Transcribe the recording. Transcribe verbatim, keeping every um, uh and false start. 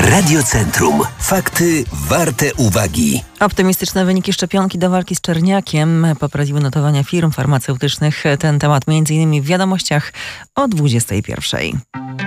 Radiocentrum. Fakty warte uwagi. Optymistyczne wyniki szczepionki do walki z czerniakiem poprawiły notowania firm farmaceutycznych. Ten temat między innymi w wiadomościach o dwudziestej pierwszej.